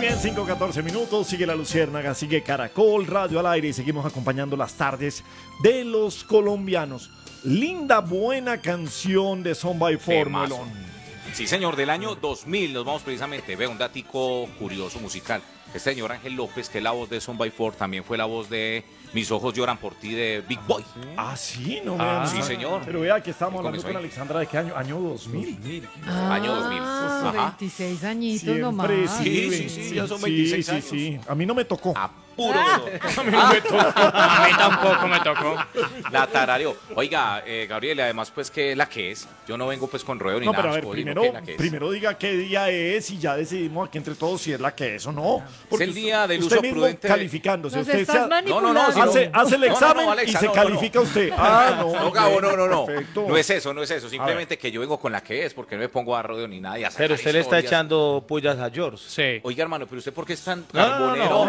bien, 5:14 minutos, sigue La Luciérnaga, sigue Caracol Radio al aire y seguimos acompañando las tardes de los colombianos. Linda, buena canción de Son by Four, Melón. Sí, señor, del año 2000 nos vamos precisamente, ve un datico curioso musical. Este señor Ángel López, que es la voz de Son by Four, también fue la voz de Mis ojos lloran por ti de Big Boy. Ah, sí, no me sí, señor. Pero vea que estamos hablando con Alexandra de qué año, año 2000. Año 2000. Ajá. 26 añitos Siempre nomás. Sí, ya son 26 años. Sí. A mí no me tocó. Puro. A mí no me tocó. A mí tampoco me tocó. La tarareó. Oiga, Gabriel, además, pues, ¿qué la que es? Yo no vengo, pues, con ruedo ni No, nada. pero a ver, primero diga qué día es y ya decidimos aquí entre todos si es la que es o no. Porque es el día del usted uso mismo prudente. calificándose. Nos usted estás manipulando. hace el examen Alexa, y se califica usted. No, Gabo, no. Perfecto. No es eso. Simplemente que yo vengo con la que es, porque no me pongo a rodeo ni nada. Pero usted le está echando pullas a George. Sí. Oiga, hermano, pero usted, ¿por qué es tan No, carbonero?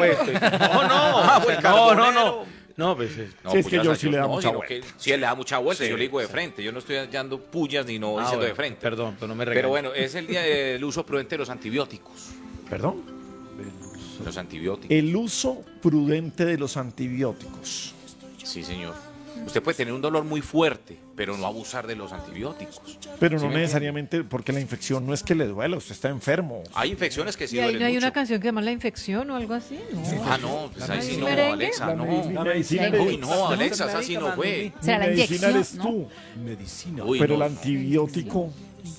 No, pues No, sí, es que yo sí le da mucha vuelta. Sí, le da mucha vuelta, Sí, yo le digo de frente. Yo no estoy echando pullas ni no diciendo de frente. Perdón, pero no me regañes. Pero bueno, es el día del uso prudente de los antibióticos. ¿Perdón? Los antibióticos. El uso prudente de los antibióticos. Sí, señor. Usted puede tener un dolor muy fuerte, pero no abusar de los antibióticos. Pero ¿Sí no me necesariamente, porque la infección no es que le duela, usted está enfermo. Hay infecciones que sí ¿Y ahí duelen no hay mucho. una canción que se llama La Infección o algo así? No. No, pues ahí sí no, merengue? Alexa, no. La medicina Uy, no, Alexa, esa sí no fue. ¿Será la medicina inyección? eres ¿No? tú. Medicina. Uy, Pero no. el antibiótico.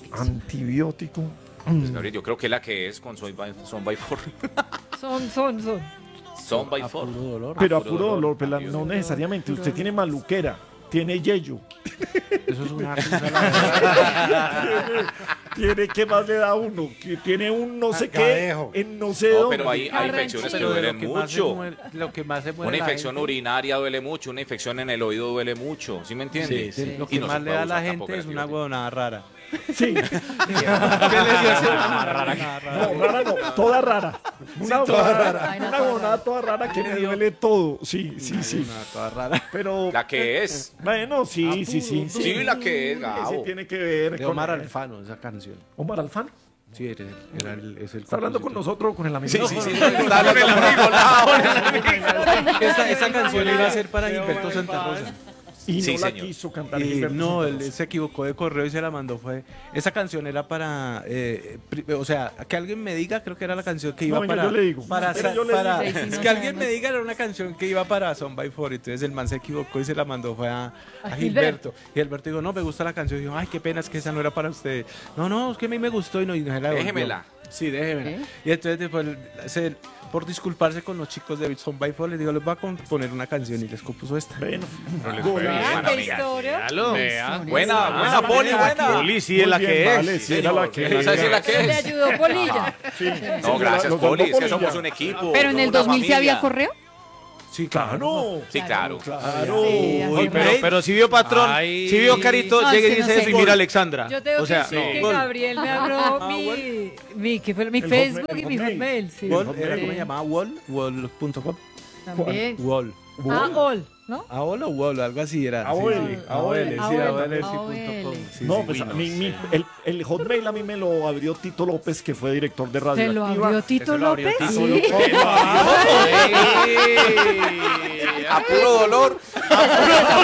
Pues, Gabriel, yo creo que la que es con Son by Four. Son. Son by Four. Pero a puro dolor, pero no necesariamente. Usted tiene maluquera, tiene yeyo. Eso es una cosa. Tiene, ¿qué más le da a uno? Que tiene un no sé qué, Cadejo. en no sé No, dónde. pero hay infecciones que Pero duelen mucho. Lo que más se muere Una la infección gente- urinaria duele mucho, una infección en el oído duele mucho, ¿sí me entiende? Sí, sí. Lo Y que no más se le puede da a la abusar gente tampoco es del una antibiótico. huevonada rara. Sí. ¿Qué le dio ese No, rara no, toda rara. Una bonada toda rara que me duele todo. Sí. Una toda rara. Pero. La que es. Bueno, sí. Sí, la que es, Gabo. Sí, tiene que ver De con Omar Alfano, esa canción. Omar Alfano. Sí, es el ¿Está hablando con nosotros o con el amigo? Sí. Está hablando esa canción iba a ser para Gilberto Santa Rosa. Y Sí, no la señor. quiso cantar. Y Gilberto no, Santa Rosa. él se equivocó de correo y se la mandó. Esa canción era para, o sea, que alguien me diga, creo que era la canción que iba No, venga, para. yo le digo. Para, Venga, yo le para- digo. es que alguien me diga, era una canción que iba para Son by Four. Entonces el man se equivocó y se la mandó fue a Gilberto. Y Gilberto dijo, no, me gusta la canción. Y dijo, ay, qué pena, es que esa no era para usted. No, es que a mí me gustó y no se la devolvió. Déjemela. Sí, déjemela. ¿Eh? Y entonces después, por disculparse con los chicos de Son by Four, les digo, les voy a componer una canción y les compuso esta. Bueno, Ah, qué historia. Vea. Buena, Poli, buena. Poli sí es la muy bien, que vale, es. sí, era la que Esa sí es la que Le es. ayudó Polilla. No, gracias, los Poli, es que Poli somos ya. un equipo. Pero en el somos una 2000 sí había familia. correo. Sí, Claro. Sí, claro. Claro. Sí, Uy, así pero si vio patrón, Ay. si vio Carito, No, llega y es que dice no eso y sé. mira a Alexandra. Yo tengo O sea, que decir que Gabriel me abrió ¿qué fue? Mi El Facebook Hotmail, y mi Hotmail. Sí. Wall, ¿era Sí. cómo se llamaba? Wall.com. También. Wall. All, ¿no? AOL o Wall, algo así era. AOL, Sí, AOL, sí, AOL, AOL, sí, AOL. punto com. Sí, No, sí. pues Uy, a no mí, sé. el Hotmail a mí me lo abrió Tito López, que fue director de Radio ¿Se lo Activa. abrió Tito López? Tito Sí. A puro dolor.